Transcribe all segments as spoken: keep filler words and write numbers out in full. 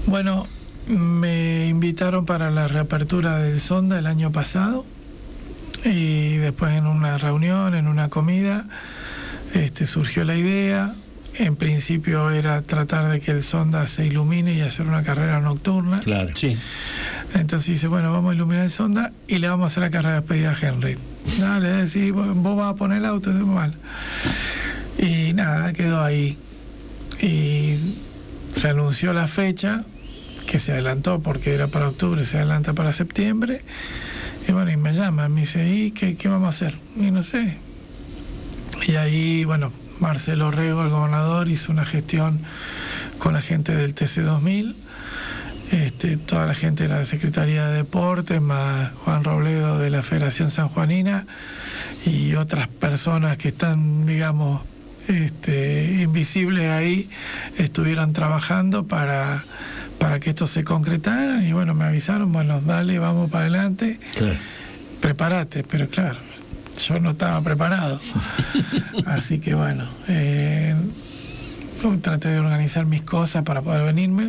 Bueno, me invitaron para la reapertura del Sonda el año pasado y después en una reunión, en una comida, este, surgió la idea. En principio era tratar de que el Sonda se ilumine y hacer una carrera nocturna. Claro. Sí. Entonces dice, bueno, vamos a iluminar el Sonda y le vamos a hacer la carrera de despedida a Henry. Dale, decís, vos vas a poner el auto, mal. Y nada, quedó ahí. Y se anunció la fecha, que se adelantó porque era para octubre, se adelanta para septiembre. Y bueno, y me llama, me dice, ¿y qué, qué vamos a hacer? Y no sé. Y ahí, bueno, Marcelo Rego, el gobernador, hizo una gestión con la gente del T C dos mil, este, toda la gente de la Secretaría de Deportes, más Juan Robledo de la Federación Sanjuanina y otras personas que están, digamos, este, invisibles ahí, estuvieron trabajando para, para que esto se concretara. Y bueno, me avisaron, bueno, dale, vamos para adelante, Claro. prepárate, pero claro, yo no estaba preparado. Así que bueno, eh, traté de organizar mis cosas para poder venirme.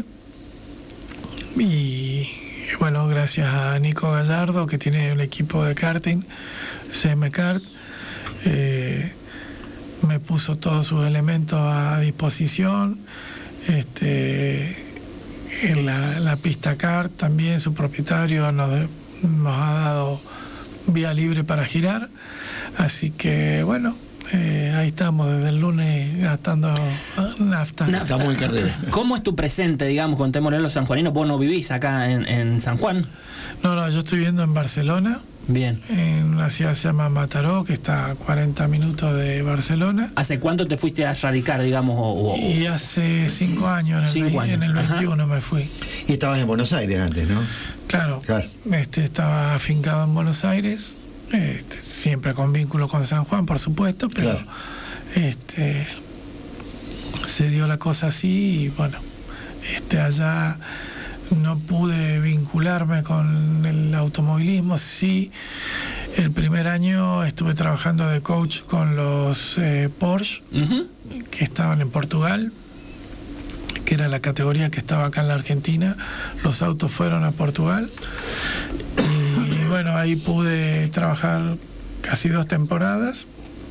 Y bueno, gracias a Nico Gallardo, que tiene un equipo de karting, C M Kart, eh, me puso todos sus elementos a disposición. Este, en la, la pista kart también su propietario nos, nos ha dado vía libre para girar, así que bueno, eh, ahí estamos desde el lunes gastando nafta. Nafta. Estamos en carrera. ¿Cómo es tu presente, digamos, contémosle a los sanjuaninos? Vos no vivís acá en, en San Juan. No, no, yo estoy viviendo en Barcelona, Bien. en una ciudad que se llama Mataró, que está a cuarenta minutos de Barcelona. ¿Hace cuánto te fuiste a radicar, digamos? O, o... Y hace cinco años, en el, Cinco ve- en años, el ajá. veintiuno me fui. Y estabas en Buenos Aires antes, ¿no? Claro, Claro. Este, estaba afincado en Buenos Aires, este, siempre con vínculo con San Juan, por supuesto, pero Claro. este, se dio la cosa así y bueno, este, allá no pude vincularme con el automovilismo. Sí, el primer año estuve trabajando de coach con los eh, Porsche, Ujú. que estaban en Portugal, que era la categoría que estaba acá en la Argentina. Los autos fueron a Portugal y bueno, ahí pude trabajar casi dos temporadas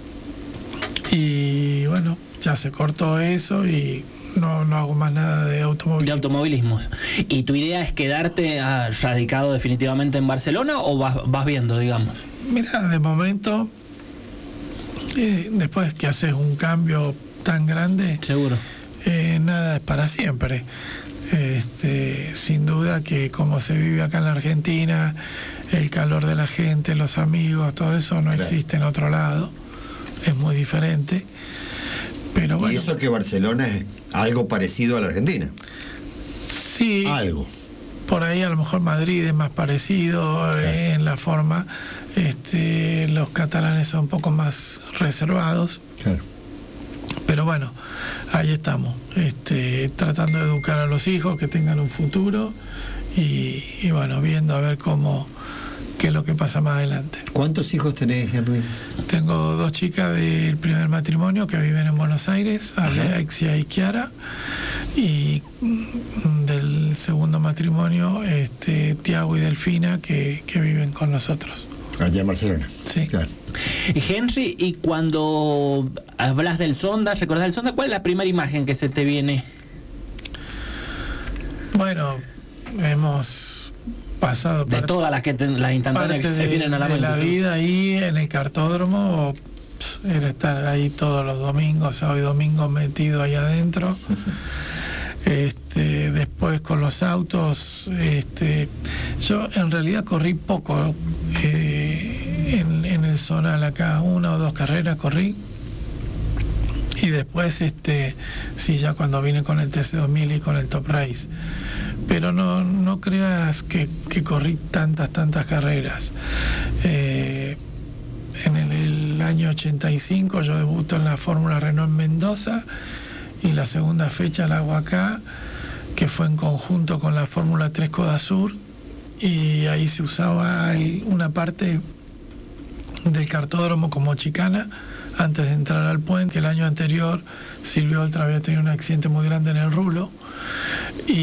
y bueno, ya se cortó eso y no, no hago más nada de De automovilismo. automovilismo. ¿Y tu idea es quedarte ah, radicado definitivamente en Barcelona o vas, vas viendo, digamos? Mira, de momento, eh, después que haces un cambio tan grande, Seguro. Eh, nada es para siempre. Este, sin duda que como se vive acá en la Argentina, el calor de la gente, los amigos, todo eso no Claro. existe en otro lado. Es muy diferente. Pero Y bueno, eso que Barcelona es algo parecido a la Argentina. sí, Algo. por ahí a lo mejor Madrid es más parecido eh, en la forma. Este, los catalanes son un poco más reservados. Claro. Pero bueno, ahí estamos, este, tratando de educar a los hijos que tengan un futuro y, y bueno, viendo a ver cómo, qué es lo que pasa más adelante. ¿Cuántos hijos tenés, Henry? Tengo dos chicas del primer matrimonio que viven en Buenos Aires, Alexia y Kiara, y mm, del segundo matrimonio, este, Tiago y Delfina, que, que viven con nosotros. Allá en Barcelona. Sí. Claro. Henry, y cuando hablas del Sonda, recordás el Sonda, ¿cuál es la primera imagen que se te viene? Bueno, hemos pasado De parte- todas las que te- las instantáneas parte que se de, vienen a la de mente. la ¿sí? vida ahí en el cartódromo, pss, era estar ahí todos los domingos, sábado y domingo metido ahí adentro. Este, después con los autos, este, yo en realidad corrí poco eh, en, en el zonal acá, una o dos carreras corrí. Y después, este, sí, ya cuando vine con el T C dos mil y con el Top Race. Pero no, no creas que, que corrí tantas, tantas carreras. Eh, en el, el año ochenta y cinco yo debuto en la Fórmula Renault en Mendoza y la segunda fecha la hago acá, que fue en conjunto con la Fórmula tres Coda Sur, y ahí se usaba el- una parte del cartódromo como chicana antes de entrar al puente, que el año anterior Silvio Oltra había tenido un accidente muy grande en el rulo y